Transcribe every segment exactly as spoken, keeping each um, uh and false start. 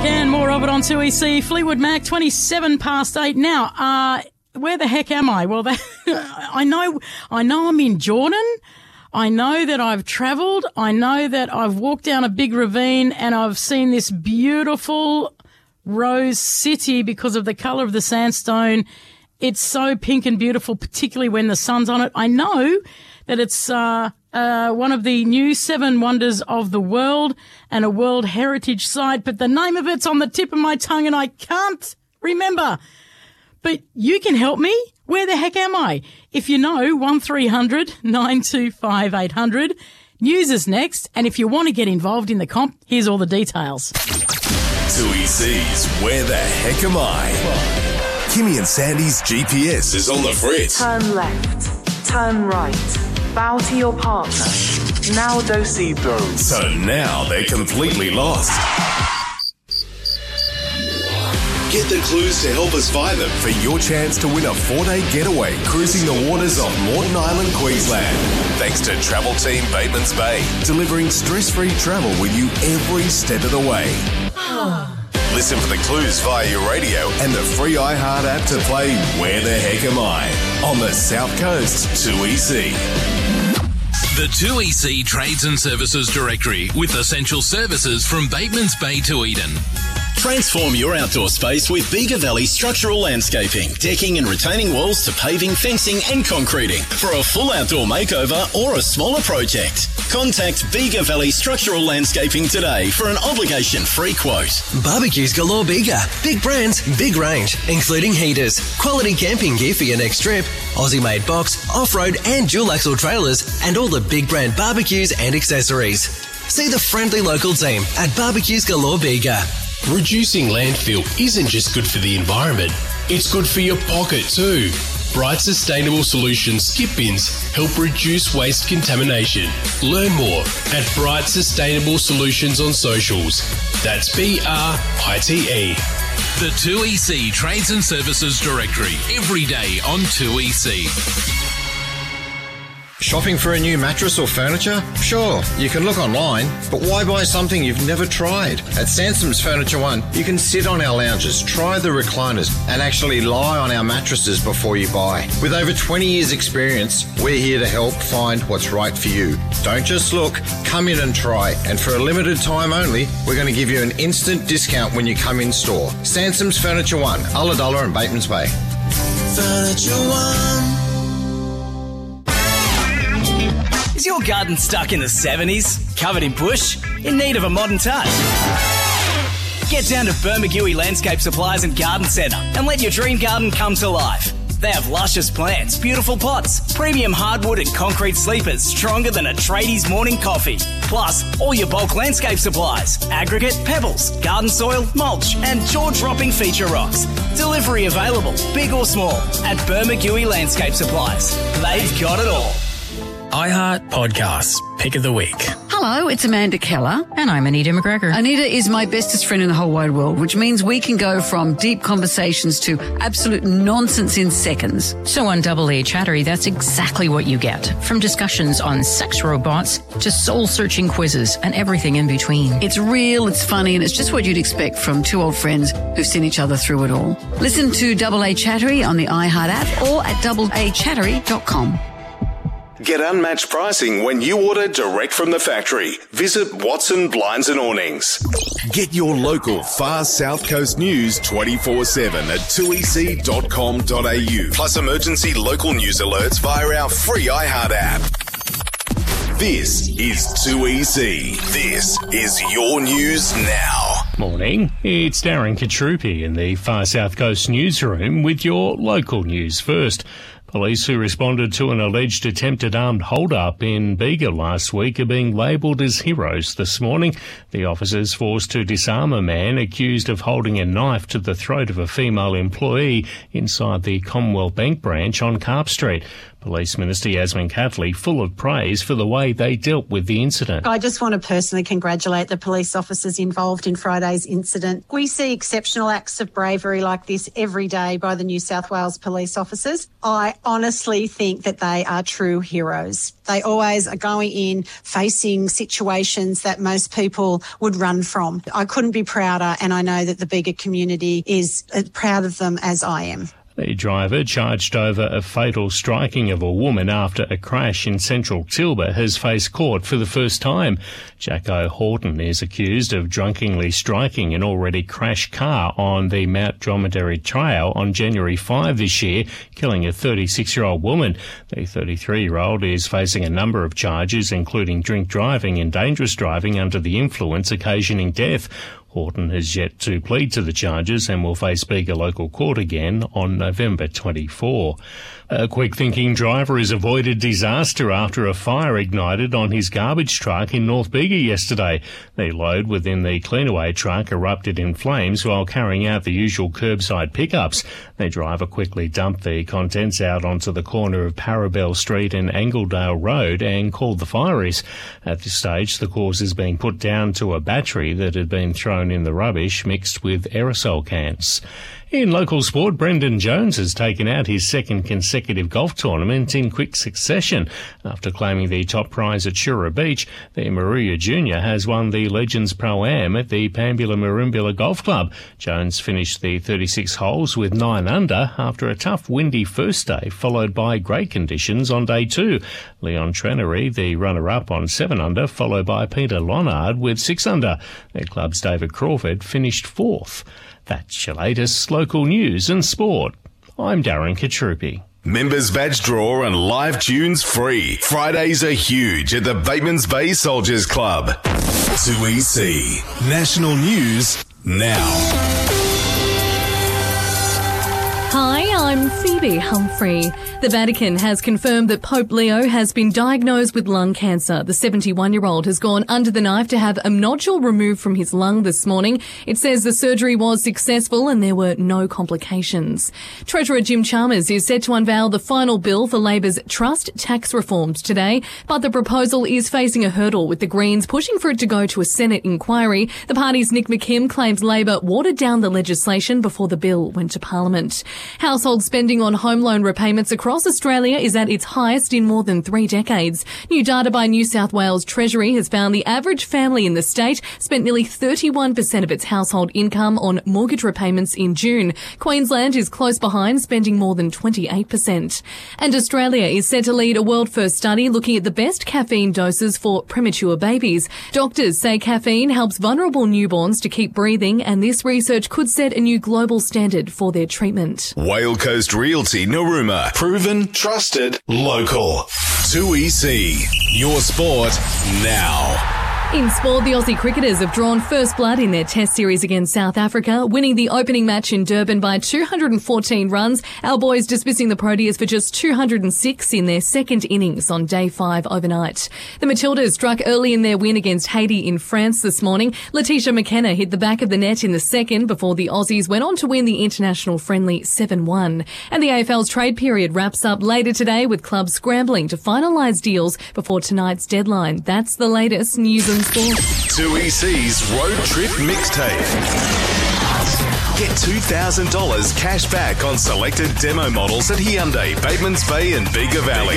And more of it on two E C. Fleetwood Mac, twenty-seven past eight. Now, uh, where the heck am I? Well, that, I know, I know I'm in Jordan. I know that I've travelled. I know that I've walked down a big ravine and I've seen this beautiful rose city because of the colour of the sandstone. It's so pink and beautiful, particularly when the sun's on it. I know that it's uh, uh, one of the new seven wonders of the world and a World Heritage Site, but the name of it's on the tip of my tongue and I can't remember. But you can help me. Where the heck am I? If you know, one three hundred nine two five eight hundred. News is next, and if you want to get involved in the comp, here's all the details. two E C's Where the Heck Am I? Kimmy and Sandy's G P S is on the fritz. Turn left, turn right, bow to your partner. Now do see those. So now they're completely lost. Get the clues to help us find them for your chance to win a four-day getaway cruising the waters of Moreton Island, Queensland. Thanks to Travel Team Batemans Bay, delivering stress-free travel with you every step of the way. Listen for the clues via your radio and the free iHeart app to play Where the Heck Am I? On the South Coast two E C. The two E C Trades and Services Directory with essential services from Batemans Bay to Eden. Transform your outdoor space with Bega Valley Structural Landscaping. Decking and retaining walls to paving, fencing and concreting. For a full outdoor makeover or a smaller project, contact Bega Valley Structural Landscaping today for an obligation-free quote. Barbecues galore Bega. Big brands, big range, including heaters, quality camping gear for your next trip, Aussie-made box, off-road and dual-axle trailers, and all the big brand barbecues and accessories. See the friendly local team at Barbecues galore Bega. Reducing landfill isn't just good for the environment, it's good for your pocket too. Bright Sustainable Solutions skip bins help reduce waste contamination. Learn more at Bright Sustainable Solutions on socials. That's B R I T E. The two E C Trades and Services Directory, every day on two E C. Shopping for a new mattress or furniture? Sure, you can look online, but why buy something you've never tried? At Sansom's Furniture One, you can sit on our lounges, try the recliners, and actually lie on our mattresses before you buy. With over twenty years experience, we're here to help find what's right for you. Don't just look, come in and try, and for a limited time only, we're going to give you an instant discount when you come in store. Sansom's Furniture One, Ulladulla and Batemans Bay. Furniture One. Is your garden stuck in the seventies? Covered in bush? In need of a modern touch? Get down to Bermagui Landscape Supplies and Garden Centre and let your dream garden come to life. They have luscious plants, beautiful pots, premium hardwood and concrete sleepers stronger than a tradie's morning coffee. Plus, all your bulk landscape supplies, aggregate, pebbles, garden soil, mulch and jaw-dropping feature rocks. Delivery available, big or small, at Bermagui Landscape Supplies. They've got it all. iHeart Podcasts, Pick of the Week. Hello, it's Amanda Keller. And I'm Anita McGregor. Anita is my bestest friend in the whole wide world, which means we can go from deep conversations to absolute nonsense in seconds. So on Double A Chattery, that's exactly what you get. From discussions on sex robots to soul-searching quizzes and everything in between. It's real, it's funny, and it's just what you'd expect from two old friends who've seen each other through it all. Listen to Double A Chattery on the iHeart app or at double a chattery dot com. Get unmatched pricing when you order direct from the factory. Visit Watson Blinds and Awnings. Get your local far South Coast news twenty-four seven at two e c dot com dot a u. Plus emergency local news alerts via our free iHeart app. This is two E C. This is your news now. Morning, it's Darren Katrupi in the Far South Coast newsroom with your local news first. Police who responded to an alleged attempted armed hold-up in Bega last week are being labelled as heroes this morning. The officers forced to disarm a man accused of holding a knife to the throat of a female employee inside the Commonwealth Bank branch on Carp Street. Police Minister Yasmin Catley full of praise for the way they dealt with the incident. I just want to personally congratulate the police officers involved in Friday's incident. We see exceptional acts of bravery like this every day by the New South Wales police officers. I honestly think that they are true heroes. They always are going in, facing situations that most people would run from. I couldn't be prouder, and I know that the Bega community is as proud of them as I am. The driver, charged over a fatal striking of a woman after a crash in central Tilba, has faced court for the first time. Jacko Horton is accused of drunkenly striking an already crashed car on the Mount Dromedary Trail on January fifth this year, killing a thirty-six-year-old woman. The thirty-three-year-old is facing a number of charges, including drink driving and dangerous driving under the influence, occasioning death. Horton has yet to plead to the charges and will face Bega local court again on November twenty-fourth. A quick-thinking driver has avoided disaster after a fire ignited on his garbage truck in North Bega yesterday. The load within the Cleanaway truck erupted in flames while carrying out the usual curbside pickups. The driver quickly dumped the contents out onto the corner of Parabel Street and Angledale Road and called the fireys. At this stage, the cause is being put down to a battery that had been thrown in the rubbish mixed with aerosol cans. In local sport, Brendan Jones has taken out his second consecutive golf tournament in quick succession. After claiming the top prize at Shura Beach, the Maruya Junior has won the Legends Pro-Am at the Pambula Merimbula Golf Club. Jones finished the thirty-six holes with nine under after a tough windy first day, followed by great conditions on day two. Leon Trenery, the runner-up, on seven under, followed by Peter Lonard with six under. The club's David Crawford finished fourth. That's your latest local news and sport. I'm Darren Katrupi. Members badge draw and live tunes free. Fridays are huge at the Batemans Bay Soldiers Club. two E C National News now. Hi, I'm Phoebe Humphrey. The Vatican has confirmed that Pope Leo has been diagnosed with lung cancer. The seventy-one-year-old has gone under the knife to have a nodule removed from his lung this morning. It says the surgery was successful and there were no complications. Treasurer Jim Chalmers is set to unveil the final bill for Labor's trust tax reforms today, but the proposal is facing a hurdle, with the Greens pushing for it to go to a Senate inquiry. The party's Nick McKim claims Labor watered down the legislation before the bill went to Parliament. Household spending on home loan repayments across Australia is at its highest in more than three decades. New data by New South Wales Treasury has found the average family in the state spent nearly thirty-one percent of its household income on mortgage repayments in June. Queensland is close behind, spending more than twenty-eight percent. And Australia is set to lead a world-first study looking at the best caffeine doses for premature babies. Doctors say caffeine helps vulnerable newborns to keep breathing, and this research could set a new global standard for their treatment. Whale Coast Realty Narooma. Proven, trusted, local. two E C. Your sport now. In sport, the Aussie cricketers have drawn first blood in their test series against South Africa, winning the opening match in Durban by two hundred fourteen runs. Our boys dismissing the Proteas for just two hundred six in their second innings on day five overnight. The Matildas struck early in their win against Haiti in France this morning. Letitia McKenna hit the back of the net in the second before the Aussies went on to win the international friendly seven one. And the A F L's trade period wraps up later today, with clubs scrambling to finalise deals before tonight's deadline. That's the latest news and sport. two E C's Road Trip Mixtape. Get two thousand dollars cash back on selected demo models at Hyundai, Batemans Bay and Bega Valley.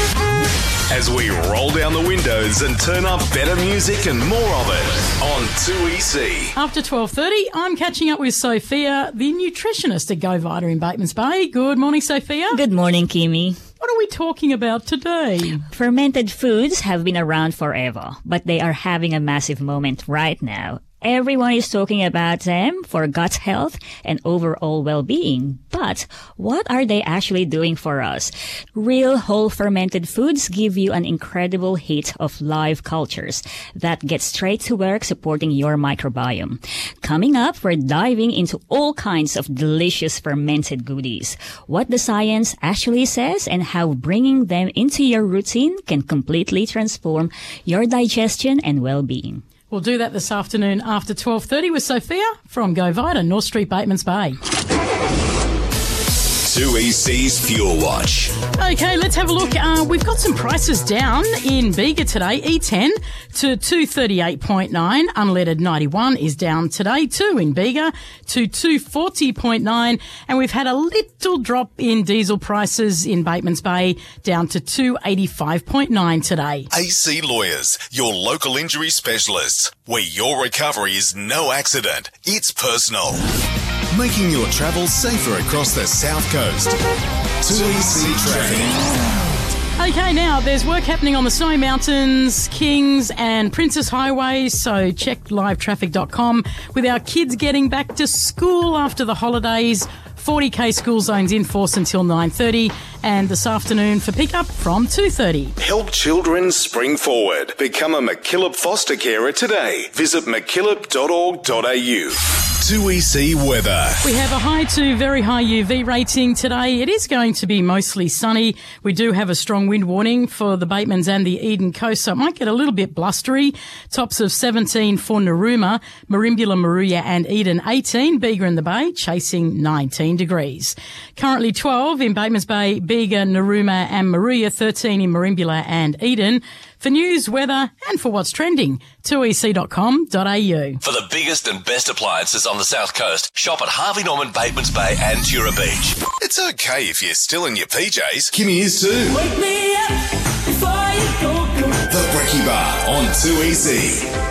As we roll down the windows and turn up better music and more of it on two E C. After twelve thirty, I'm catching up with Sophia, the nutritionist at Go Vita in Batemans Bay. Good morning, Sophia. Good morning, Kimi. What are we talking about today? Fermented foods have been around forever, but they are having a massive moment right now. Everyone is talking about them for gut health and overall well-being. But what are they actually doing for us? Real whole fermented foods give you an incredible hit of live cultures that get straight to work supporting your microbiome. Coming up, we're diving into all kinds of delicious fermented goodies, what the science actually says, and how bringing them into your routine can completely transform your digestion and well-being. We'll do that this afternoon after twelve thirty with Sophia from Go Vita, North Street, Batemans Bay. two E C's Fuel Watch. Okay, let's have a look. Uh, we've got some prices down in Bega today. E ten to two thirty-eight point nine. Unleaded ninety-one is down today too in Bega to two forty point nine. And we've had a little drop in diesel prices in Batemans Bay down to two eighty-five point nine today. A C Lawyers, your local injury specialists, where your recovery is no accident, it's personal. Making your travel safer across the South Coast. two E C Traffic. Okay, now there's work happening on the Snowy Mountains, Kings and Princess Highway, so check live traffic dot com. With our kids getting back to school after the holidays, forty K school zones in force until nine thirty, and this afternoon for pickup from two thirty. Help children spring forward. Become a MacKillop foster carer today. Visit mackillop dot org dot a u. two E C weather. We have a high to very high U V rating today. It is going to be mostly sunny. We do have a strong wind warning for the Batemans and the Eden Coast, so it might get a little bit blustery. Tops of seventeen for Narooma, Merimbula, Moruya and Eden eighteen. Bega in the Bay chasing nineteen degrees. Currently twelve in Batemans Bay, Bega, Narooma and Moruya, thirteen in Merimbula and Eden. For news, weather and for what's trending, two e c dot com dot a u. For the biggest and best appliances on the South Coast, shop at Harvey Norman, Batemans Bay and Tura Beach. It's okay if you're still in your P Js. Kimmy is too. Wake me up before you go, go. The Brekkie Bar on two E C.